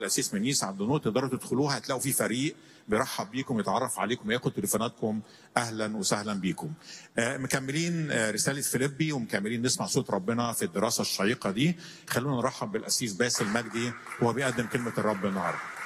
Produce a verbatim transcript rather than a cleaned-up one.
الاسيس منيس عبد النور تقدروا تدخلوها، هتلاقوا في فريق بيرحب بيكم، يتعرف عليكم، وياخد تليفوناتكم. اهلا وسهلا بيكم. آه مكملين آه رساله فيليبي، ومكملين نسمع صوت ربنا في الدراسه الشيقه دي. خلونا نرحب بالاسيس باسل مجدي وهو بيقدم كلمه الرب النهارده.